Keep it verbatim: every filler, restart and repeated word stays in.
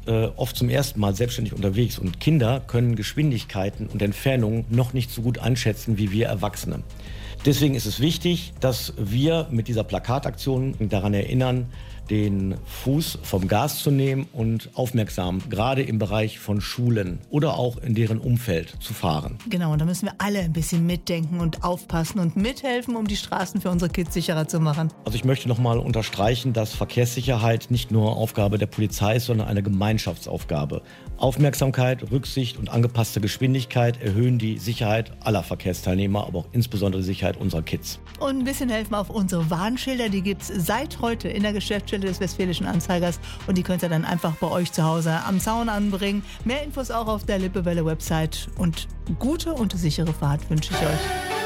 äh, oft zum ersten Mal selbstständig unterwegs und Kinder können Geschwindigkeiten und Entfernungen noch nicht so gut einschätzen wie wir Erwachsene. Deswegen ist es wichtig, dass wir mit dieser Plakataktion daran erinnern, den Fuß vom Gas zu nehmen und aufmerksam, gerade im Bereich von Schulen oder auch in deren Umfeld zu fahren. Genau, und da müssen wir alle ein bisschen mitdenken und aufpassen und mithelfen, um die Straßen für unsere Kids sicherer zu machen. Also ich möchte noch mal unterstreichen, dass Verkehrssicherheit nicht nur Aufgabe der Polizei ist, sondern eine Gemeinschaftsaufgabe. Aufmerksamkeit, Rücksicht und angepasste Geschwindigkeit erhöhen die Sicherheit aller Verkehrsteilnehmer, aber auch insbesondere die Sicherheit unserer Kids. Und ein bisschen helfen auf unsere Warnschilder, die gibt es seit heute in der Geschäftsstelle des Westfälischen Anzeigers und die könnt ihr dann einfach bei euch zu Hause am Zaun anbringen. Mehr Infos auch auf der Lippewelle-Website und gute und sichere Fahrt wünsche ich euch.